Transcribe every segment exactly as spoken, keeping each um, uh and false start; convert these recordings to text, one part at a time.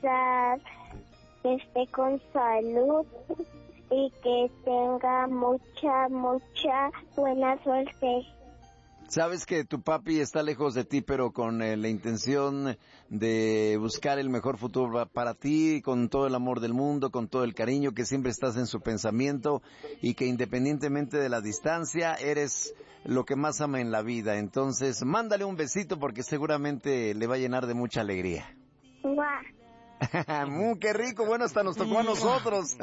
pasar, que esté con salud y que tenga mucha, mucha buena suerte. Sabes que tu papi está lejos de ti, pero con eh, la intención de buscar el mejor futuro para ti, con todo el amor del mundo, con todo el cariño, que siempre estás en su pensamiento y que independientemente de la distancia, eres lo que más ama en la vida. Entonces, mándale un besito porque seguramente le va a llenar de mucha alegría. ¡Mua! ¡Mmm, qué rico! Bueno, hasta nos tocó a nosotros.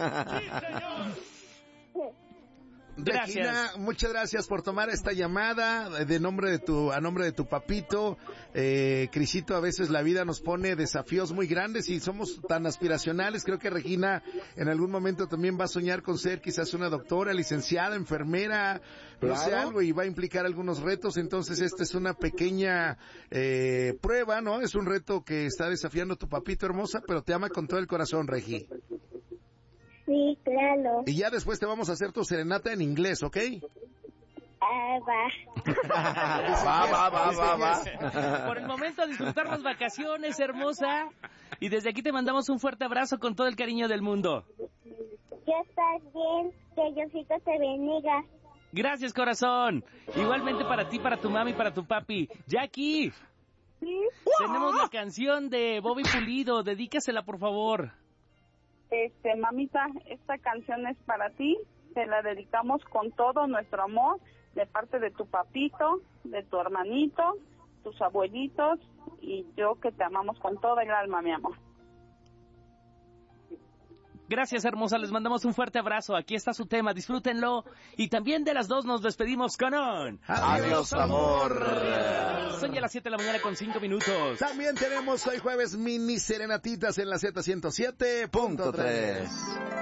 Gracias. Regina, muchas gracias por tomar esta llamada de nombre de tu, a nombre de tu papito. Eh, Crisito, a veces la vida nos pone desafíos muy grandes y somos tan aspiracionales. Creo que Regina en algún momento también va a soñar con ser quizás una doctora, licenciada, enfermera, no sé, algo, y va a implicar algunos retos. Entonces esta es una pequeña eh, prueba, ¿no? Es un reto que está desafiando tu papito, hermosa, pero te ama con todo el corazón, Regi. Sí, claro. Y ya después te vamos a hacer tu serenata en inglés, ¿ok? Ah, va. Va, va, va, va, va. Por el momento, a disfrutar las vacaciones, hermosa. Y desde aquí te mandamos un fuerte abrazo con todo el cariño del mundo. Ya estás bien, que Diosito te bendiga. Gracias, corazón. Igualmente para ti, para tu mami, para tu papi. Jackie, tenemos la canción de Bobby Pulido. Dedícasela, por favor. Este, mamita, esta canción es para ti, te la dedicamos con todo nuestro amor, de parte de tu papito, de tu hermanito, tus abuelitos, y yo que te amamos con toda el alma, mi amor. Gracias, hermosa, les mandamos un fuerte abrazo, aquí está su tema, disfrútenlo, y también de las dos nos despedimos con un... ¡Adiós, amor! Son ya las siete de la mañana con cinco minutos. También tenemos hoy jueves mini serenatitas en la Z ciento siete punto tres.